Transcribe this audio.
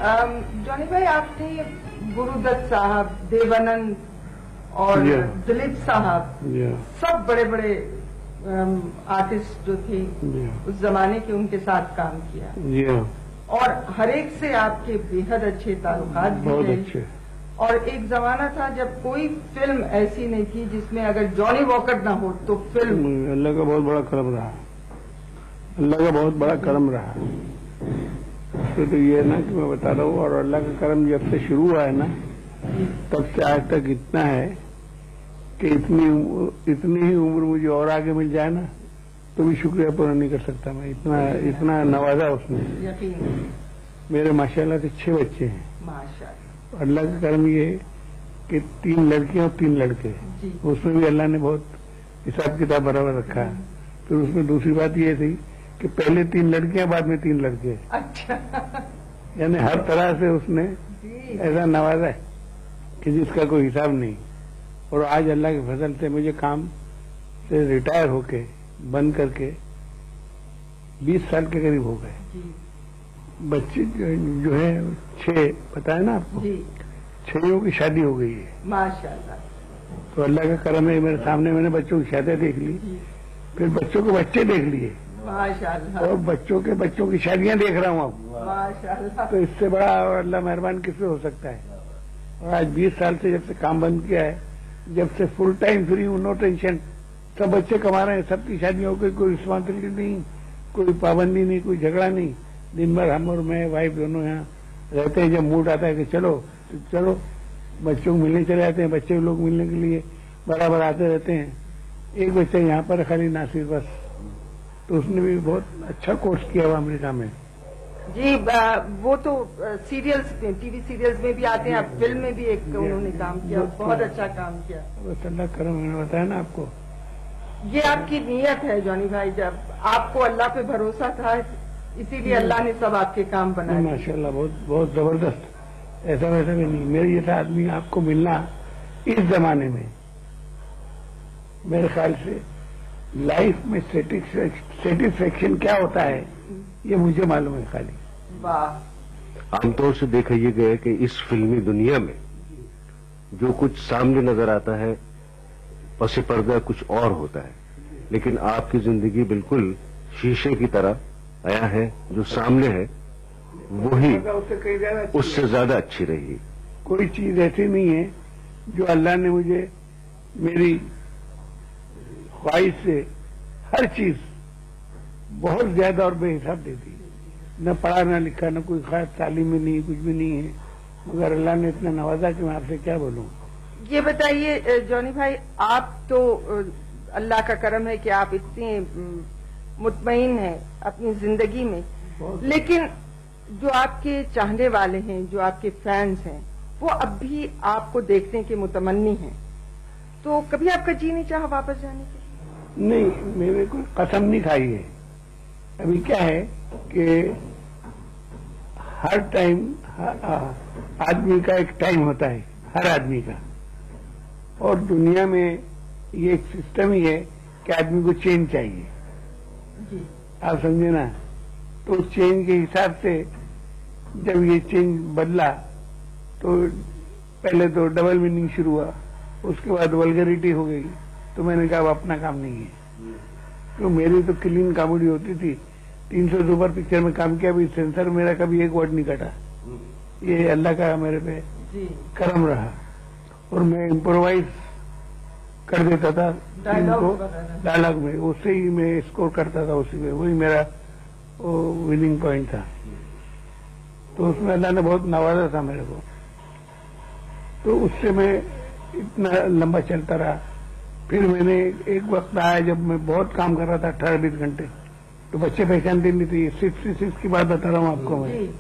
Johnny भाई, आपने गुरुदत्त साहब, देवानंद और दिलीप साहब, सब बड़े बड़े आर्टिस्ट जो थे उस जमाने के, उनके साथ काम किया और हर एक से आपके बेहद अच्छे ताल्लुकात भी थे। और एक जमाना था जब कोई फिल्म ऐसी नहीं थी जिसमें अगर जॉनी वॉकर ना हो तो फिल्म। अल्लाह का बहुत बड़ा करम रहा, अल्लाह का बहुत बड़ा करम रहा। तो ये है ना कि मैं बता रहा हूँ, और अल्लाह का करम जब से शुरू हुआ है ना तब से आज तक इतना है कि इतनी ही उम्र मुझे और आगे मिल जाए ना तो भी शुक्रिया पूरा नहीं कर सकता मैं। इतना नवाजा उसने। मेरे माशाल्लाह से 6 बच्चे हैं। माशाल्लाह। अल्लाह का करम ये कि 3 लड़कियां और 3 लड़के, उसमें भी अल्लाह ने बहुत हिसाब किताब बराबर रखा है। फिर उसमें दूसरी बात ये थी कि पहले 3 लड़कियां बाद में 3 लड़के। अच्छा। यानी हर तरह से उसने ऐसा नवाजा है कि जिसका कोई हिसाब नहीं। और आज अल्लाह के फजल से मुझे काम से रिटायर होके बंद करके 20 साल के करीब हो गए। बच्चे जो है 6 पता है ना आपको, 6 की शादी हो गई है। माशाल्लाह। तो अल्लाह का करम है, मेरे सामने मैंने बच्चों की शादियां देख ली, फिर बच्चों के बच्चे देख लिए, माशाल्लाह, और बच्चों की शादियां देख रहा हूँ अब। माशाल्लाह। तो इससे बड़ा अल्लाह मेहरबान किससे हो सकता है। और आज 20 साल से जब से काम बंद किया है, जब से फुल टाइम फ्री हूँ, नो टेंशन, सब बच्चे कमा रहे हैं, सबकी शादियां हो गई, कोई रिस्पॉन्सिबिलिटी नहीं, कोई पाबंदी नहीं, कोई झगड़ा नहीं। दिन भर हम और मैं वाइफ दोनों यहाँ रहते हैं। जब मूड आता है कि चलो तो चलो, बच्चों को मिलने चले जाते हैं, बच्चे लोग मिलने के लिए बराबर आते रहते हैं। एक बच्चा यहाँ पर खाली नासिर बस, तो उसने भी बहुत अच्छा कोर्स किया हुआ अमेरिका में। जी, वो तो सीरियल्स में, टीवी सीरियल्स में भी आते हैं, अब फिल्म में भी एक उन्होंने काम किया, बहुत अच्छा काम किया। बस अल्लाह करम, मैंने बताया ना आपको। ये आपकी नीयत है जॉनी भाई, जब आपको अल्लाह पे भरोसा था इसीलिए अल्लाह ने सब आपके काम बनाए। माशाल्लाह, बहुत बहुत जबरदस्त। ऐसा वैसा भी नहीं। मेरे जैसा आदमी आपको मिलना इस जमाने में, मेरे ख्याल से लाइफ में सेटिस्फेक्शन क्या होता है ये मुझे मालूम है खाली। वाह। आमतौर से देखा ये गया कि इस फिल्मी दुनिया में जो कुछ सामने नजर आता है पसे पर्दा कुछ और होता है, लेकिन आपकी जिंदगी बिल्कुल शीशे की तरह आया है। जो सामने है वही उससे ज्यादा अच्छी रही। कोई चीज ऐसी नहीं है जो अल्लाह ने मुझे मेरी ख्वाहिश से हर चीज बहुत ज्यादा और बेहिसाब दे दी। न पढ़ा न लिखा, न कोई खास तालीम में नहीं, कुछ भी नहीं है, मगर अल्लाह ने इतना नवाजा कि मैं आपसे क्या बोलूं। ये बताइए जॉनी भाई, आप तो अल्लाह का करम है कि आप इतने मुतमईन हैं अपनी जिंदगी में, लेकिन जो आपके चाहने वाले हैं, जो आपके फैंस हैं, वो अब भी आपको देखने के मुतमन्नी हैं, तो कभी आपका जी नहीं चाहा वापस जाने के? नहीं, मेरे को कसम नहीं खाई है। अभी क्या है कि हर टाइम आदमी का एक टाइम होता है, हर आदमी का, और दुनिया में ये एक सिस्टम ही है कि आदमी को चेंज चाहिए। आप समझे ना। तो चेंज के हिसाब से जब ये चेंज बदला तो पहले तो डबल मीनिंग शुरू हुआ, उसके बाद वल्गरिटी हो गई, तो मैंने कहा अब अपना काम नहीं है। तो मेरी तो क्लीन कॉमेडी होती थी। 300 से ऊपर पिक्चर में काम किया, भी सेंसर मेरा कभी एक वर्ड नहीं कटा। ये अल्लाह का मेरे पे करम रहा। और मैं इम्प्रोवाइज कर देता था डायलॉग में, उससे ही मैं स्कोर करता था, उसी में वही मेरा विनिंग पॉइंट था। तो उसमें अल्लाह ने बहुत नवाजा था मेरे को, तो उससे मैं इतना लंबा चलता रहा। फिर मैंने एक वक्त आया जब मैं बहुत काम कर रहा था 18-20 घंटे, तो बच्चे पहचानते नहीं थे। 66 की बात बता रहा हूँ आपको मैं।